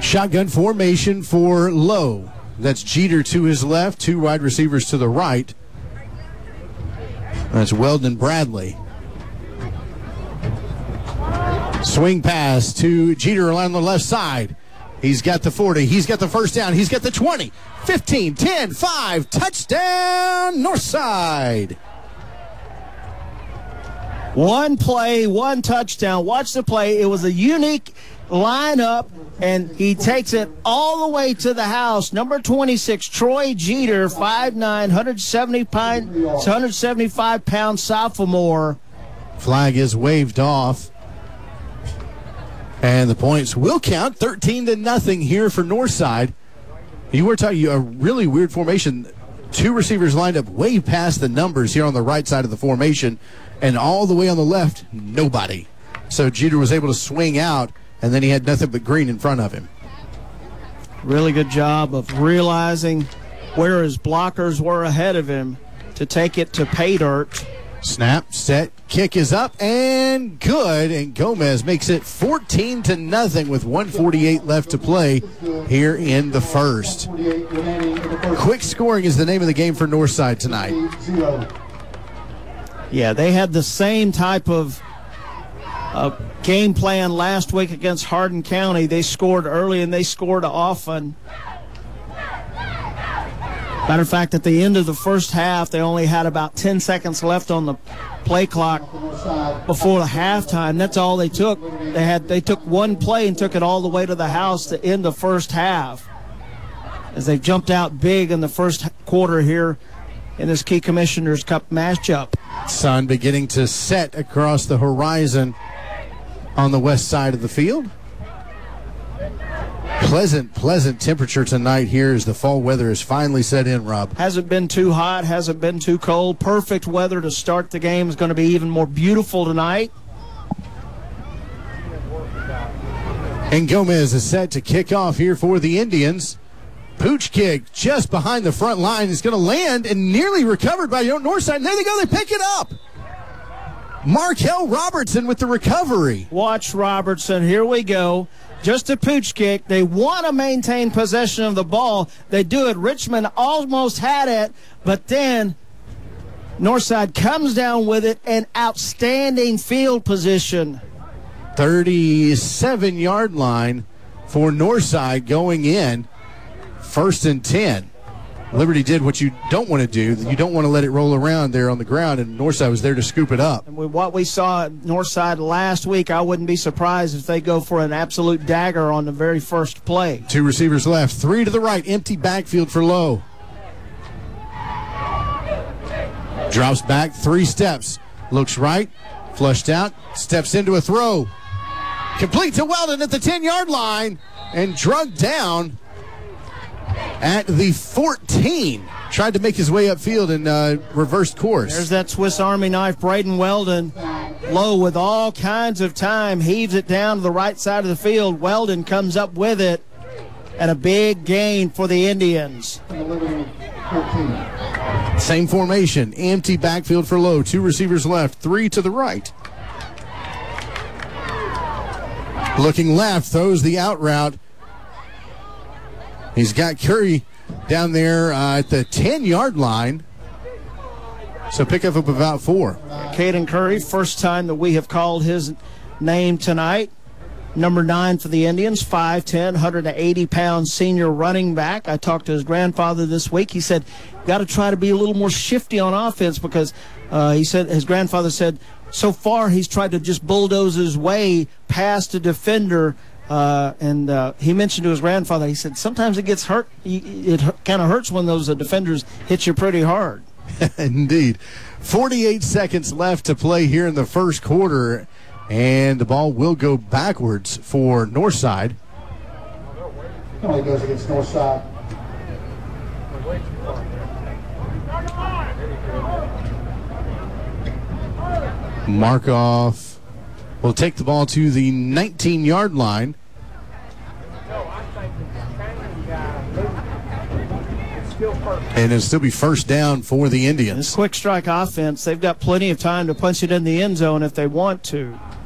Shotgun formation for Lowe. That's Jeter to his left, two wide receivers to the right. That's Weldon and Bradley. Swing pass to Jeter on the left side. He's got the 40. He's got the first down. He's got the 20, 15, 10, 5. Touchdown, Northside. One play, one touchdown. Watch the play. It was a unique lineup, and he takes it all the way to the house. Number 26, Troy Jeter, 5'9", 175-pound sophomore. Flag is waved off. And the points will count, 13-0 here for Northside. You were talking a really weird formation. Two receivers lined up way past the numbers here on the right side of the formation, and all the way on the left, nobody. So Jeter was able to swing out, and then he had nothing but green in front of him. Really good job of realizing where his blockers were ahead of him to take it to pay dirt. Snap, set, kick is up, and good. And Gomez makes it 14-0 with 1:48 left to play here in the first. Quick scoring is the name of the game for Northside tonight. Yeah, they had the same type of game plan last week against Hardin County. They scored early and they scored often. Matter of fact, at the end of the first half, they only had about 10 seconds left on the play clock before the halftime. That's all they took. They took one play and took it all the way to the house to end the first half, as they jumped out big in the first quarter here in this Key Commissioners Cup matchup. Sun beginning to set across the horizon on the west side of the field. Pleasant temperature tonight here as the fall weather has finally set in, Rob. Hasn't been too hot, hasn't been too cold. Perfect weather to start the game. Is going to be even more beautiful tonight. And Gomez is set to kick off here for the Indians. Pooch kick just behind the front line is going to land and nearly recovered by Northside. And there they go, they pick it up. Markel Robertson with the recovery. Watch Robertson, here we go. Just a pooch kick. They want to maintain possession of the ball. They do it. Richmond almost had it, but then Northside comes down with it, and outstanding field position. 37-yard line for Northside going in. 1st and 10. Liberty did what you don't want to do. You don't want to let it roll around there on the ground, and Northside was there to scoop it up. And with what we saw at Northside last week, I wouldn't be surprised if they go for an absolute dagger on the very first play. Two receivers left, three to the right, empty backfield for Lowe. Drops back 3 steps, looks right, flushed out, steps into a throw. Complete to Weldon at the 10-yard line, and drugged down at the 14. Tried to make his way upfield and reversed course. There's that Swiss Army knife, Braden Weldon. Lowe with all kinds of time, heaves it down to the right side of the field. Weldon comes up with it, and a big gain for the Indians. Same formation, empty backfield for Lowe. 2 receivers left, 3 to the right. Looking left, throws the out route. He's got Curry down there at the 10-yard line. So pick up about 4. Caden Curry, first time that we have called his name tonight. Number 9 for the Indians, 5'10", 180-pound senior running back. I talked to his grandfather this week. He said, got to try to be a little more shifty on offense because he said his grandfather said so far he's tried to just bulldoze his way past a defender. And he mentioned to his grandfather, he said, sometimes it gets hurt. It kind of hurts when those defenders hit you pretty hard. Indeed. 48 seconds left to play here in the first quarter, and the ball will go backwards for Northside. Penalty goes against Northside. Markoff will take the ball to the 19-yard line. And it'll still be first down for the Indians. This quick strike offense, they've got plenty of time to punch it in the end zone if they want to.